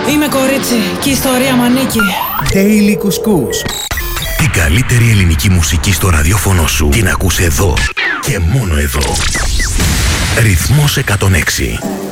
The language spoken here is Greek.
Είμαι κορίτσι και η ιστορία μ' ανήκει. Daily Κουσκούς. Την καλύτερη ελληνική μουσική στο ραδιόφωνο σου την ακούς εδώ και μόνο εδώ. Ρυθμός 106.